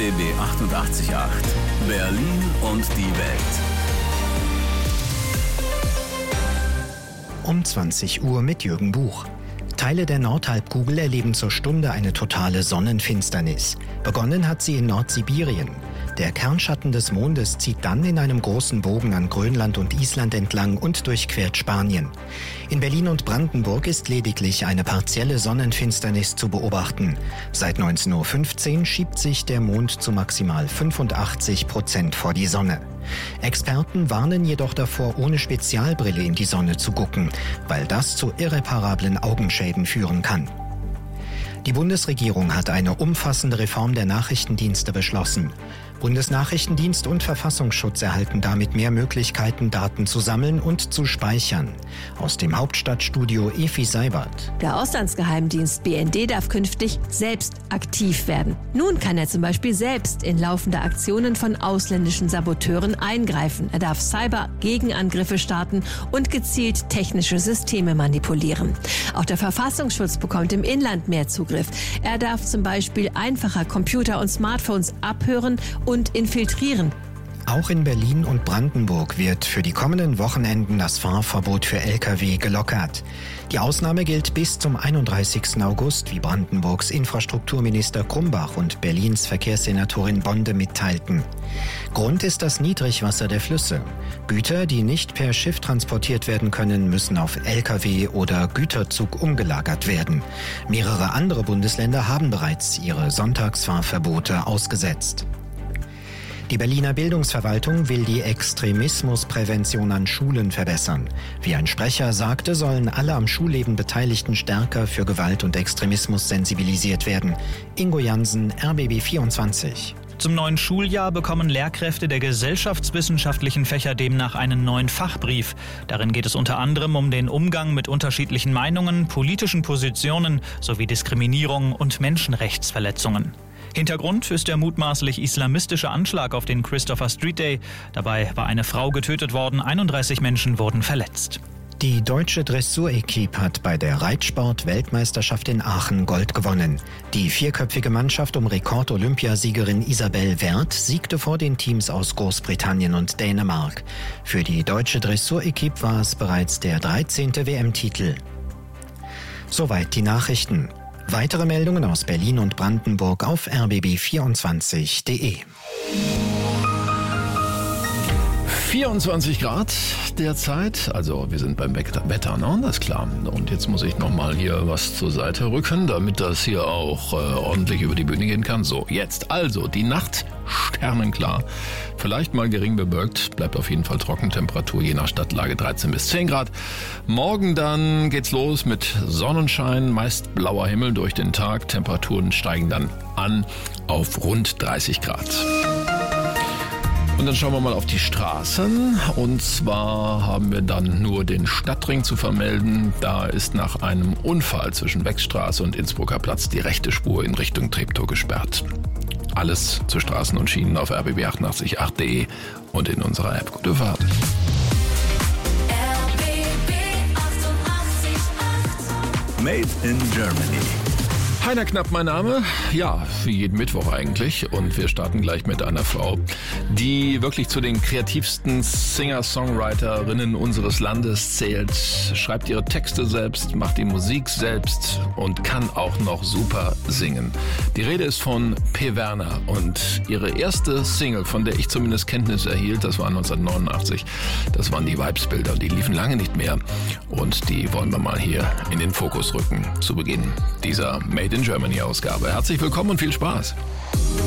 RBB 88.8 Berlin und die Welt. Um 20 Uhr mit Jürgen Buch. Teile der Nordhalbkugel erleben zur Stunde eine totale Sonnenfinsternis. Begonnen hat sie in Nordsibirien. Der Kernschatten des Mondes zieht dann in einem großen Bogen an Grönland und Island entlang und durchquert Spanien. In Berlin und Brandenburg ist lediglich eine partielle Sonnenfinsternis zu beobachten. Seit 19:15 Uhr schiebt sich der Mond zu maximal 85% vor die Sonne. Experten warnen jedoch davor, ohne Spezialbrille in die Sonne zu gucken, weil das zu irreparablen Augenschäden führen kann. Die Bundesregierung hat eine umfassende Reform der Nachrichtendienste beschlossen. Bundesnachrichtendienst und Verfassungsschutz erhalten damit mehr Möglichkeiten, Daten zu sammeln und zu speichern. Aus dem Hauptstadtstudio Efi Seibert. Der Auslandsgeheimdienst BND darf künftig selbst aktiv werden. Nun kann er zum Beispiel selbst in laufende Aktionen von ausländischen Saboteuren eingreifen. Er darf Cyber-Gegenangriffe starten und gezielt technische Systeme manipulieren. Auch der Verfassungsschutz bekommt im Inland mehr Zugriff. Er darf zum Beispiel einfacher Computer und Smartphones abhören und infiltrieren. Auch in Berlin und Brandenburg wird für die kommenden Wochenenden das Fahrverbot für Lkw gelockert. Die Ausnahme gilt bis zum 31. August, wie Brandenburgs Infrastrukturminister Krumbach und Berlins Verkehrssenatorin Bonde mitteilten. Grund ist das Niedrigwasser der Flüsse. Güter, die nicht per Schiff transportiert werden können, müssen auf Lkw oder Güterzug umgelagert werden. Mehrere andere Bundesländer haben bereits ihre Sonntagsfahrverbote ausgesetzt. Die Berliner Bildungsverwaltung will die Extremismusprävention an Schulen verbessern. Wie ein Sprecher sagte, sollen alle am Schulleben Beteiligten stärker für Gewalt und Extremismus sensibilisiert werden. Ingo Jansen, RBB 24. Zum neuen Schuljahr bekommen Lehrkräfte der gesellschaftswissenschaftlichen Fächer demnach einen neuen Fachbrief. Darin geht es unter anderem um den Umgang mit unterschiedlichen Meinungen, politischen Positionen sowie Diskriminierung und Menschenrechtsverletzungen. Hintergrund ist der mutmaßlich islamistische Anschlag auf den Christopher Street Day. Dabei war eine Frau getötet worden, 31 Menschen wurden verletzt. Die deutsche Dressur-Equipe hat bei der Reitsport-Weltmeisterschaft in Aachen Gold gewonnen. Die vierköpfige Mannschaft um Rekord-Olympiasiegerin Isabel Werth siegte vor den Teams aus Großbritannien und Dänemark. Für die deutsche Dressur-Equipe war es bereits der 13. WM-Titel. Soweit die Nachrichten. Weitere Meldungen aus Berlin und Brandenburg auf rbb24.de. 24 Grad derzeit, also wir sind beim Wetter, ne? Das ist klar. Und jetzt muss ich nochmal hier was zur Seite rücken, damit das hier auch ordentlich über die Bühne gehen kann. So, jetzt also die Nacht sternenklar, vielleicht mal gering bewölkt, bleibt auf jeden Fall trocken, Temperatur je nach Stadtlage 13 bis 10 Grad. Morgen dann geht's los mit Sonnenschein, meist blauer Himmel durch den Tag, Temperaturen steigen dann an auf rund 30 Grad. Und dann schauen wir mal auf die Straßen. Und zwar haben wir dann nur den Stadtring zu vermelden. Da ist nach einem Unfall zwischen Wechstraße und Innsbrucker Platz die rechte Spur in Richtung Treptow gesperrt. Alles zu Straßen und Schienen auf rbb888.de und in unserer App. Gute Fahrt. Made in Germany. Heiner Knapp mein Name, ja, wie jeden Mittwoch eigentlich, und wir starten gleich mit einer Frau, die wirklich zu den kreativsten Singer-Songwriterinnen unseres Landes zählt, schreibt ihre Texte selbst, macht die Musik selbst und kann auch noch super singen. Die Rede ist von P. Werner und ihre erste Single, von der ich zumindest Kenntnis erhielt, das war 1989, das waren die Vibesbilder, die liefen lange nicht mehr und die wollen wir mal hier in den Fokus rücken, zu Beginn dieser Made in Germany Ausgabe. Herzlich willkommen und viel Spaß.